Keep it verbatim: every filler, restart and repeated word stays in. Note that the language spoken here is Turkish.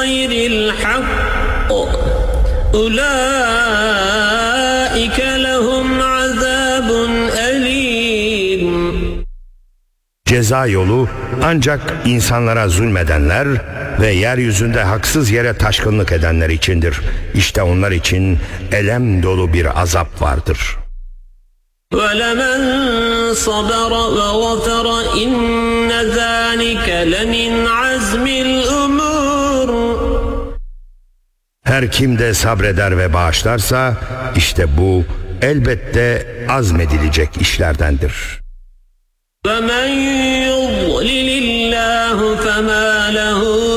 بغير الحق أولئك لهم عذاب أليم. Ceza yolu ancak insanlara zulmedenler ve yeryüzünde haksız yere taşkınlık edenler içindir. İşte onlar için elem dolu bir azap vardır. وَلَمَنْ صَبَرَ وَغَفَرَ إِنَّ ذَلِكَ لَمِنْ عَزْمِ الْأُمُورِ. Her kim de sabreder ve bağışlarsa işte bu elbette azmedilecek işlerdendir. وَمَنْ يُضْلِلِ اللّٰهُ فَمَا لَهُ